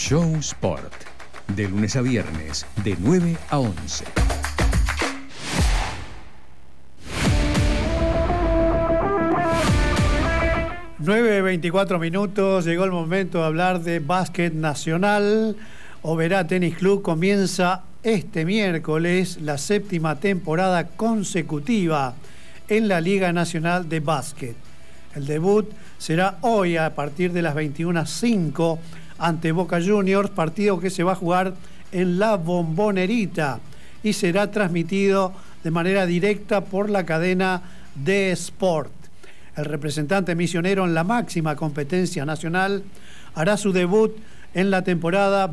Show Sport, de lunes a viernes, de 9 a 11. Nueve 24 minutos, llegó el momento de hablar de básquet nacional. Oberá Tenis Club comienza este miércoles la 7ª temporada consecutiva en la Liga Nacional de Básquet. El debut será hoy a partir de las 21:05 ante Boca Juniors, partido que se va a jugar en La Bombonera y será transmitido de manera directa por la cadena de Sport. El representante misionero en la máxima competencia nacional hará su debut en la temporada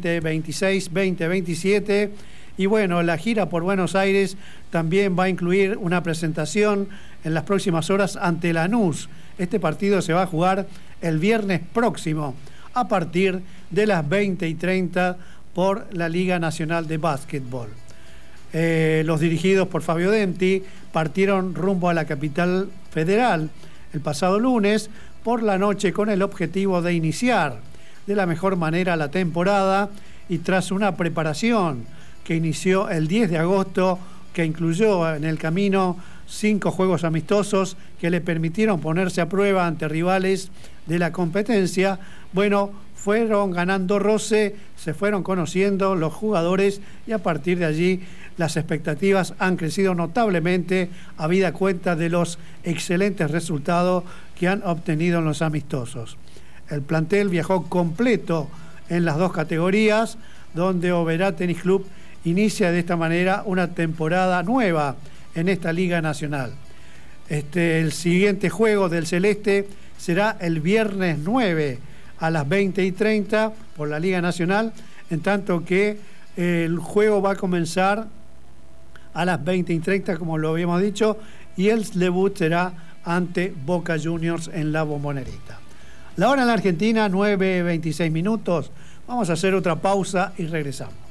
2026-2027 y bueno, la gira por Buenos Aires también va a incluir una presentación en las próximas horas ante Lanús. Este partido se va a jugar el viernes próximo a partir de las 20:30 por la Liga Nacional de Básquetbol. Los dirigidos por Fabio Denti partieron rumbo a la capital federal el pasado lunes por la noche con el objetivo de iniciar de la mejor manera la temporada y tras una preparación que inició el 10 de agosto, que incluyó en el camino 5 juegos amistosos que le permitieron ponerse a prueba ante rivales de la competencia. Bueno, fueron ganando roce, se fueron conociendo los jugadores y a partir de allí las expectativas han crecido notablemente habida cuenta de los excelentes resultados que han obtenido en los amistosos. El plantel viajó completo en las dos categorías, donde Oberá Tenis Club inicia de esta manera una temporada nueva en esta Liga Nacional. El siguiente juego del Celeste será el viernes 9 a las 20:30 por la Liga Nacional, en tanto que el juego va a comenzar a las 20:30, como lo habíamos dicho, y el debut será ante Boca Juniors en La Bombonera. La hora en la Argentina, 9:26 minutos. Vamos a hacer otra pausa y regresamos.